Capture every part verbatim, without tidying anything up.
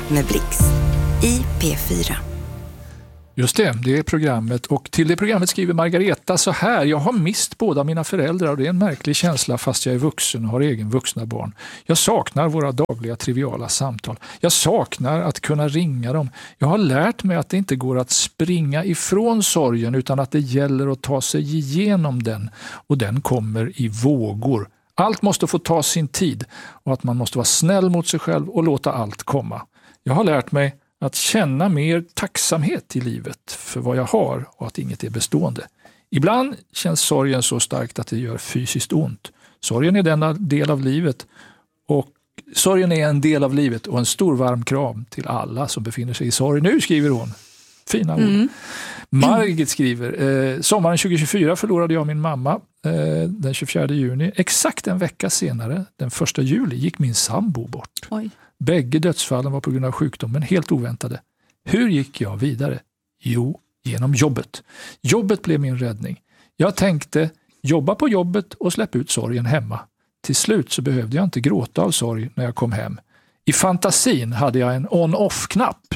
med Blix i P fyra. Just det, det är programmet. Och till det programmet skriver Margareta så här: jag har mist båda mina föräldrar och det är en märklig känsla fast jag är vuxen och har egen vuxna barn. Jag saknar våra dagliga triviala samtal. Jag saknar att kunna ringa dem. Jag har lärt mig att det inte går att springa ifrån sorgen utan att det gäller att ta sig igenom den. Och den kommer i vågor. Allt måste få ta sin tid och att man måste vara snäll mot sig själv och låta allt komma. Jag har lärt mig att känna mer tacksamhet i livet för vad jag har och att inget är bestående. Ibland känns sorgen så starkt att det gör fysiskt ont. Sorgen är denna del av livet och sorgen är en del av livet och en stor varm kram till alla som befinner sig i sorg. Nu skriver hon. Fina ord. Mm. Margit skriver, eh, sommaren tjugo tjugofyra förlorade jag min mamma eh, den tjugofjärde juni. Exakt en vecka senare, den första juli, gick min sambo bort. Oj. Bägge dödsfallen var på grund av sjukdomen helt oväntade. Hur gick jag vidare? Jo, genom jobbet. Jobbet blev min räddning. Jag tänkte jobba på jobbet och släppa ut sorgen hemma. Till slut så behövde jag inte gråta av sorg när jag kom hem. I fantasin hade jag en on-off-knapp.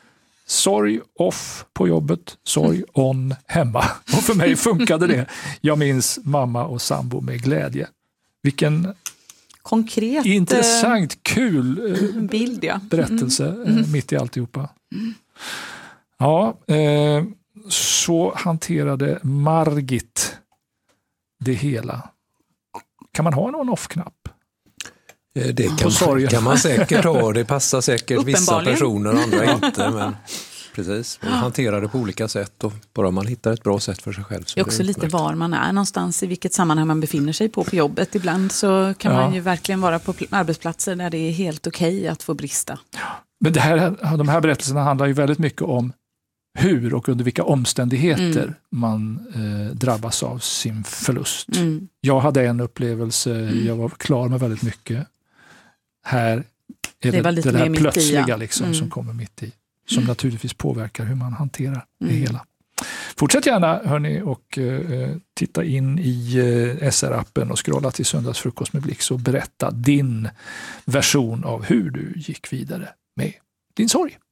Sorg off på jobbet, sorg on hemma. Och för mig funkade det. Jag minns mamma och sambo med glädje. Vilken konkret, intressant, kul eh, bild, ja. berättelse mm. eh, mitt i alltihopa. Mm. Ja, eh, så hanterade Margit det hela. Kan man ha en on-off-knapp? Det kan, kan man säkert ha. Det passar säkert vissa personer och andra inte. Men precis, man hanterar det på olika sätt och bara man hittar ett bra sätt för sig själv. Så det är också det är lite var man är någonstans, i vilket sammanhang man befinner sig på på jobbet. Ibland så kan ja. man ju verkligen vara på arbetsplatser där det är helt okej att få brista. Men det här, de här berättelserna handlar ju väldigt mycket om hur och under vilka omständigheter mm. man eh, drabbas av sin förlust. Mm. Jag hade en upplevelse, mm. jag var klar med väldigt mycket. Här är det, det, det där plötsliga i, ja. liksom, mm. som kommer mitt i. Som mm. naturligtvis påverkar hur man hanterar mm. det hela. Fortsätt gärna hörni och eh, titta in i eh, S R-appen och scrolla till Söndagsfrukost med Blix och berätta din version av hur du gick vidare med din sorg.